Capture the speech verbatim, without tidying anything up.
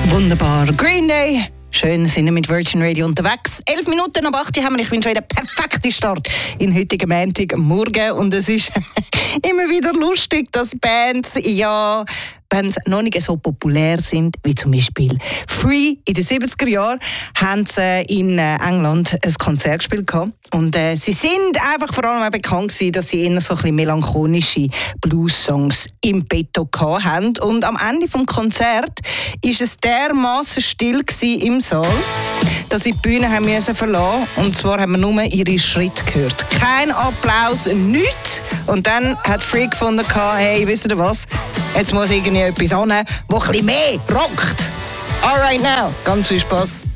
Wunderbar. Green Day. Schön, sind wir mit Virgin Radio unterwegs. Elf Minuten ab acht haben wir. Ich wünsche euch einen perfekten Start in heutigen Montagmorgen. Und es ist immer wieder lustig, dass Bands, ja, wenn sie noch nicht so populär sind, wie zum Beispiel Free in den siebziger Jahren, haben sie in England ein Konzert gespielt. Und äh, sie sind einfach vor allem auch bekannt gewesen, dass sie eher so ein bisschen melancholische Blues-Songs im Petto hatten. Und am Ende des Konzerts war es dermassen still im Saal, dass sie die Bühne haben müssen verlassen. Und zwar haben wir nur ihre Schritte gehört. Kein Applaus, nichts. Und dann hat Free gefunden, hey, wisst ihr was? Jetzt muss irgendwie etwas an, das ein bisschen mehr rockt. Alright now. Ganz viel Spass.